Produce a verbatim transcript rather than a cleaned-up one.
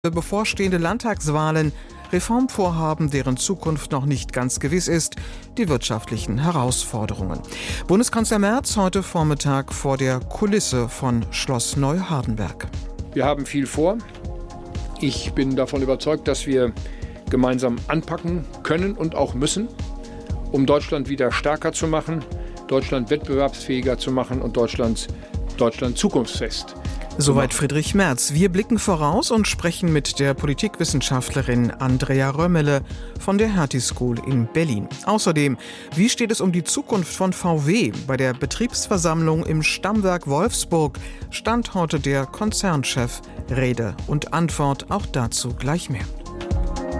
Bevorstehende Landtagswahlen, Reformvorhaben, deren Zukunft noch nicht ganz gewiss ist, die wirtschaftlichen Herausforderungen. Bundeskanzler Merz heute Vormittag vor der Kulisse von Schloss Neuhardenberg. Wir haben viel vor. Ich bin davon überzeugt, dass wir gemeinsam anpacken können und auch müssen, um Deutschland wieder stärker zu machen, Deutschland wettbewerbsfähiger zu machen und Deutschland, Deutschland zukunftsfest. Soweit Friedrich Merz. Wir blicken voraus und sprechen mit der Politikwissenschaftlerin Andrea Römmele von der Hertie School in Berlin. Außerdem, wie steht es um die Zukunft von V W? Bei der Betriebsversammlung im Stammwerk Wolfsburg stand heute der Konzernchef Rede und Antwort, auch dazu gleich mehr.